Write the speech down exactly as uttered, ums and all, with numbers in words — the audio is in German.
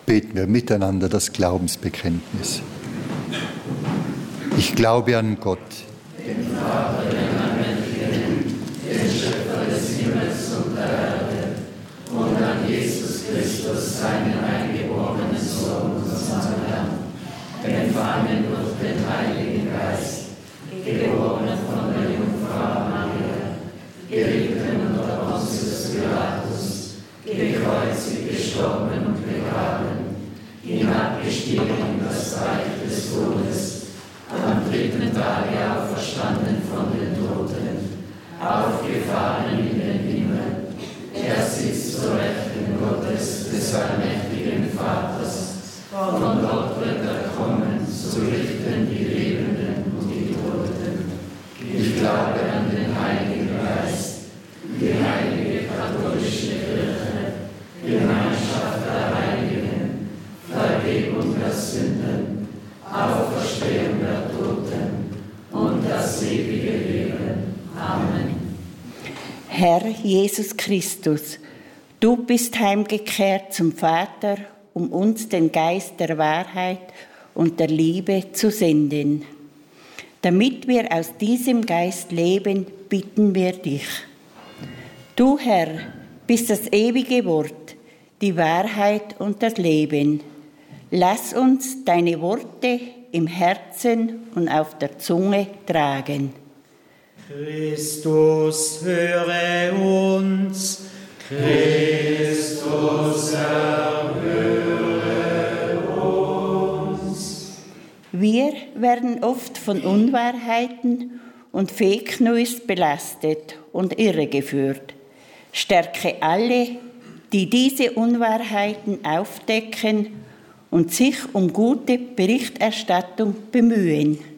Beten wir miteinander das Glaubensbekenntnis. Ich glaube an Gott, den Vater, den Allmächtigen, den Schöpfer des Himmels und der Erde, und an Jesus Christus, seinen eingeborenen Sohn, unseren Herrn, empfangen durch den Heiligen Geist, geboren von der Jungfrau Maria, gelitten unter Pontius Pilatus, gekreuzigt, gestorben und begraben, hinabgestiegen in das Reich des Todes, am dritten Tage auferstanden von den Toten, aufgefahren in den Himmel. Er sitzt zur Rechten Gottes, des allmächtigen Vaters. Von dort wird er kommen, zu richten die Lebenden und die Toten. Ich glaube an den Heiligen Geist, die heilige katholische Kirche, Gemeinschaft der Heiligen, Vergebung der Sünden, Auferstehung der Toten und das ewige Leben. Amen. Herr Jesus Christus, du bist heimgekehrt zum Vater, um uns den Geist der Wahrheit und der Liebe zu senden. Damit wir aus diesem Geist leben, bitten wir dich. Du, Herr, bist das ewige Wort, die Wahrheit und das Leben. Lass uns deine Worte im Herzen und auf der Zunge tragen. Christus, höre uns. Christus, erhöre uns. Wir werden oft von Unwahrheiten und Fake News belastet und irregeführt. Stärke alle, die diese Unwahrheiten aufdecken und sich um gute Berichterstattung bemühen.